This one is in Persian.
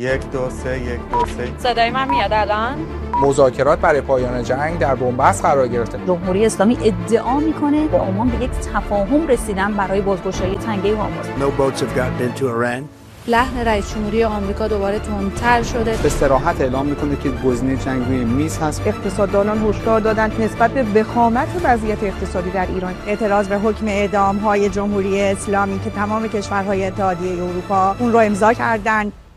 1 2 3 1 2 3. صدای من میاد الان؟ مذاکرات برای پایان جنگ در بنبست قرار گرفته. جمهوری اسلامی ادعا میکنه با عمان به یک تفاهم رسیدن برای بازگشایی تنگه هرمز. No boats have gotten into Iran. لحن رئیس جمهوری آمریکا دوباره تندتر شده. به صراحت اعلام میکنه که گزینه جنگ روی میز هست. اقتصاددانان هشدار دادند نسبت به وخامت وضعیت اقتصادی در ایران. اعتراض به حکم اعدام‌های جمهوری اسلامی که تمام کشورهای اتحادیه اروپا اون رو امضا کردند.